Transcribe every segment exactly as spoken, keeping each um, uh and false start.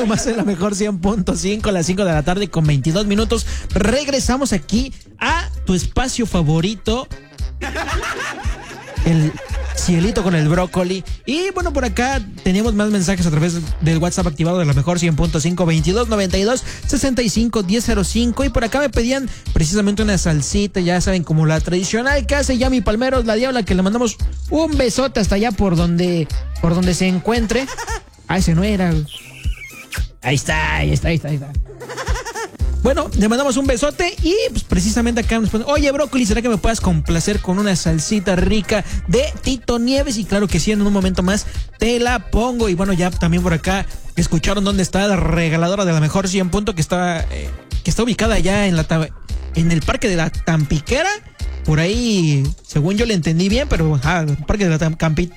nomás en la mejor cien punto cinco, a las cinco de la tarde con veintidós minutos. Regresamos aquí a tu espacio favorito, el Cielito con el Brócoli. Y bueno, por acá tenemos más mensajes a través del WhatsApp activado de la mejor cien punto cinco, veintidós noventa y dos sesenta y cinco diez cero cinco. Y por acá me pedían precisamente una salsita, ya saben, como la tradicional que hace Yami Palmeros, la Diabla, que le mandamos un besote hasta allá por donde, por donde se encuentre. Ah, ese no era. Ahí está, ahí está, ahí está, ahí está. Bueno, le mandamos un besote y pues precisamente acá nos ponen: oye, Brócoli, ¿será que me puedas complacer con una salsita rica de Tito Nieves? Y claro que sí, en un momento más te la pongo. Y bueno, ya también por acá escucharon dónde está la regaladora de la mejor cien punto, que está, eh, que está ubicada allá en, la, en el Parque de la Tampiquera. Por ahí, según yo le entendí bien, pero ah, el Parque de la Tampiquera.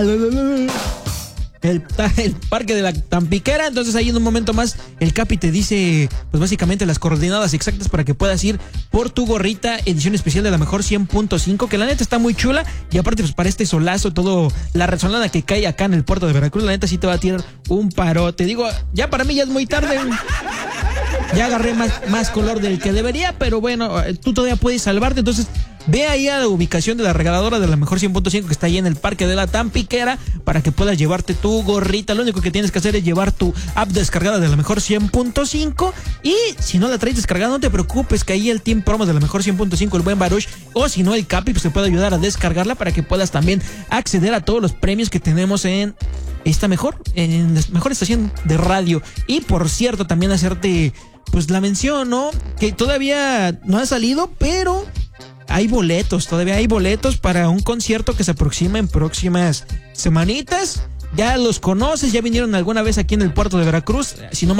El, el Parque de la Tampiquera. Entonces ahí en un momento más el Capi te dice pues básicamente las coordenadas exactas para que puedas ir por tu gorrita edición especial de la mejor cien punto cinco, que la neta está muy chula. Y aparte pues para este solazo, todo la resonada que cae acá en el puerto de Veracruz, la neta sí te va a tirar un parote. Digo, ya para mí ya es muy tarde, ya agarré más, más color del que debería, pero bueno, tú todavía puedes salvarte. Entonces ve ahí a la ubicación de la regaladora de la mejor cien punto cinco, que está ahí en el Parque de la Tampiquera, para que puedas llevarte tu gorrita. Lo único que tienes que hacer es llevar tu app descargada de la mejor cien punto cinco. Y si no la traes descargada, no te preocupes, que ahí el team promo de la mejor cien punto cinco, el buen Baruch, o si no el Capi, pues te puede ayudar a descargarla para que puedas también acceder a todos los premios que tenemos en esta mejor, en la mejor estación de radio. Y por cierto, también hacerte pues la mención, ¿no? Que todavía no ha salido, pero hay boletos, todavía hay boletos para un concierto que se aproxima en próximas semanitas. Ya los conoces, ya vinieron alguna vez aquí en el puerto de Veracruz. Si no